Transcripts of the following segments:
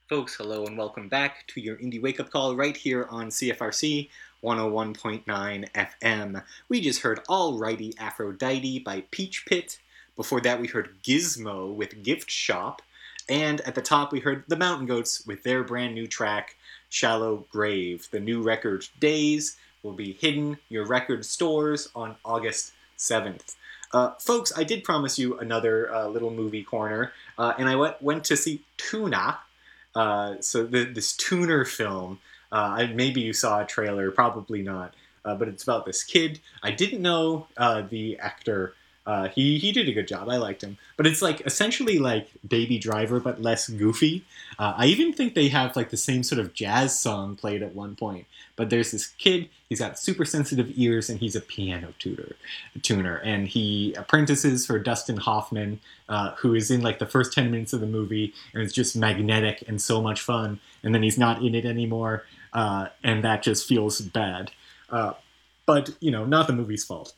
Folks, hello and welcome back to your Indie Wake Up Call right here on CFRC 101.9 FM. We just heard Alrighty Aphrodite by Peach Pit. Before that, we heard Gizmo with Gift Shop. And at the top, we heard the Mountain Goats with their brand new track, Shallow Grave. The new record Days will be hitting your record stores on August 7th. Folks, I did promise you another little movie corner, and I went to see Tuna. This Tuner film, maybe you saw a trailer, probably not, but it's about this kid. I didn't know the actor. He did a good job. I liked him. But it's like essentially like Baby Driver, but less goofy. I even think they have like the same sort of jazz song played at one point. But there's this kid, he's got super sensitive ears, and he's a piano tuner. And he apprentices for Dustin Hoffman, who is in like the first 10 minutes of the movie, and it's just magnetic and so much fun. And then he's not in it anymore, and that just feels bad. But, not the movie's fault.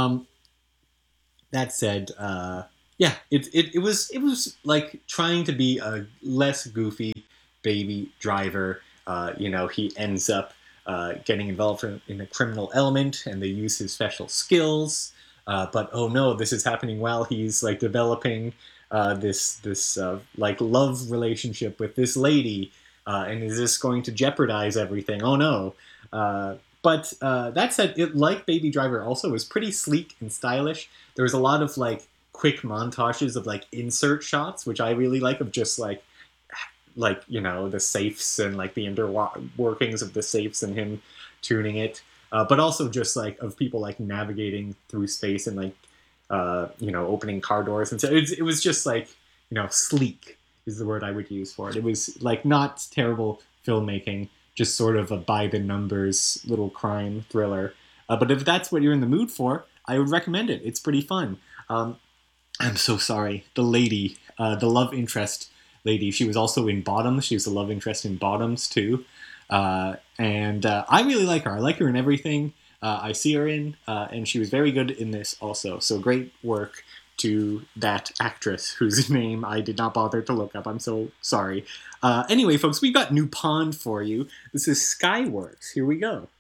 That said, it was like trying to be a less goofy Baby Driver. He ends up getting involved in a criminal element, and they use his special skills. But oh no, this is happening while he's like developing this like love relationship with this lady, and is this going to jeopardize everything? Oh no. But that said, like Baby Driver also was pretty sleek and stylish. There was a lot of like quick montages of like insert shots, which I really like, of just like the safes and like the workings of the safes and him tuning it. But also just like of people like navigating through space and like opening car doors, and so it was just like sleek is the word I would use for it. It was like not terrible filmmaking, just sort of a by-the-numbers little crime thriller. But if that's what you're in the mood for, I would recommend it. It's pretty fun. I'm so sorry. The lady, the love interest lady, she was also in Bottoms. She was a love interest in Bottoms, too. And I really like her. I like her in everything I see her in, and she was very good in this also. So great work to that actress whose name I did not bother to look up. I'm so sorry. Anyway, folks, we've got New Pond for you. This is Skyworks. Here we go.